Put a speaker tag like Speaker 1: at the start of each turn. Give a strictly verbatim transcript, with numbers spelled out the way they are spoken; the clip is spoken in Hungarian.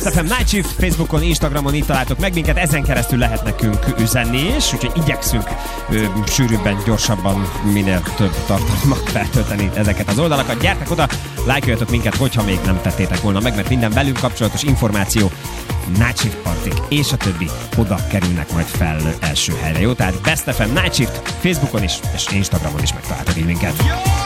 Speaker 1: Best ef em Night Shift Facebookon, Instagramon, itt találtok meg minket, ezen keresztül lehet nekünk üzenni is, úgyhogy igyekszünk ö, sűrűbben, gyorsabban, minél több tartalmat feltölteni ezeket az oldalakat. Gyertek oda, lájkoljatok minket, hogyha még nem tettétek volna meg, mert minden velünk kapcsolatos információ, Night Shift partik és a többi oda kerülnek majd fel első helyre, jó? Tehát Best ef em Night Shift Facebookon is és Instagramon is megtaláltok így minket.